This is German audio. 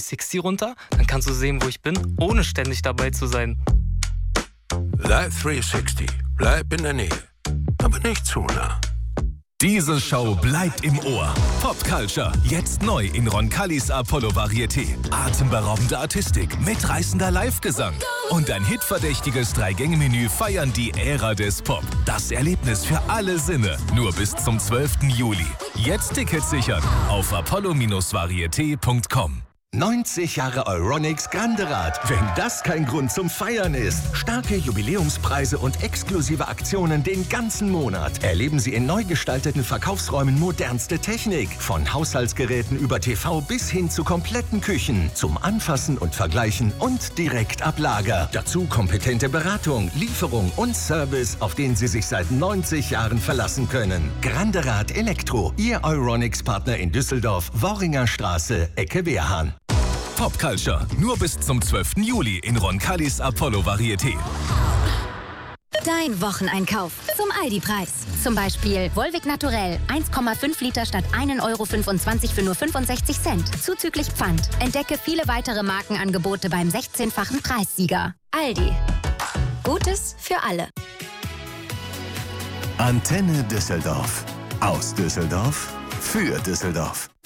360 runter, dann kannst du sehen, wo ich bin, ohne ständig dabei zu sein. Live 360. Bleib in der Nähe. Aber nicht zu nah. Diese Show bleibt im Ohr. Popculture, jetzt neu in Roncalis Apollo Varieté. Atemberaubende Artistik, mitreißender Live-Gesang und ein hitverdächtiges 3-Gänge-Menü feiern die Ära des Pop. Das Erlebnis für alle Sinne, nur bis zum 12. Juli. Jetzt Tickets sichern auf apollo-varieté.com. 90 Jahre Euronics Grande Rad. Wenn das kein Grund zum Feiern ist. Starke Jubiläumspreise und exklusive Aktionen den ganzen Monat. Erleben Sie in neu gestalteten Verkaufsräumen modernste Technik. Von Haushaltsgeräten über TV bis hin zu kompletten Küchen. Zum Anfassen und Vergleichen und direkt ab Lager. Dazu kompetente Beratung, Lieferung und Service, auf den Sie sich seit 90 Jahren verlassen können. Grande Rad Elektro. Ihr Euronics-Partner in Düsseldorf, Worringer Straße, Ecke Wehrhahn. Popculture, nur bis zum 12. Juli in Roncalis Apollo Varieté. Dein Wocheneinkauf zum Aldi-Preis. Zum Beispiel Volvic Naturell 1,5 Liter statt 1,25 € für nur 65 Cent. Zuzüglich Pfand. Entdecke viele weitere Markenangebote beim 16-fachen Preissieger. Aldi. Gutes für alle. Antenne Düsseldorf. Aus Düsseldorf. Für Düsseldorf.